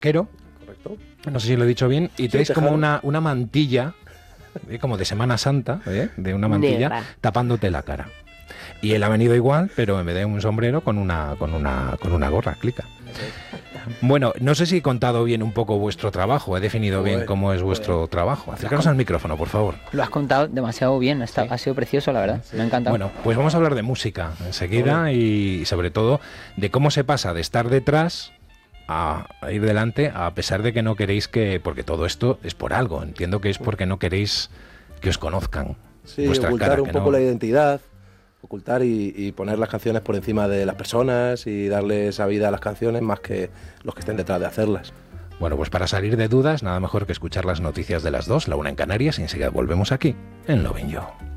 vaquero, Correcto. no sé si lo he dicho bien, y Sí, traéis como tejano. una mantilla, como de Semana Santa, de una mantilla Negra. tapándote la cara. Y él ha venido igual, pero en vez de un sombrero con una gorra, clica. Bueno, no sé si he contado bien un poco vuestro trabajo, he definido bien cómo es vuestro trabajo. Acercaros al micrófono, por favor. Lo has contado demasiado bien, ha sido precioso, la verdad. Me ha encantado. Bueno, pues vamos a hablar de música enseguida y sobre todo de cómo se pasa de estar detrás a ir delante, a pesar de que no queréis porque todo esto es por algo, entiendo que es porque no queréis que os conozcan. Sí, vuestra ocultar cara, un que poco no- la identidad, ocultar y poner las canciones por encima de las personas y darle esa vida a las canciones más que los que estén detrás de hacerlas. Bueno, pues para salir de dudas, nada mejor que escuchar las noticias de las 2, la 1 en Canarias, y enseguida volvemos aquí, en Lovin' You.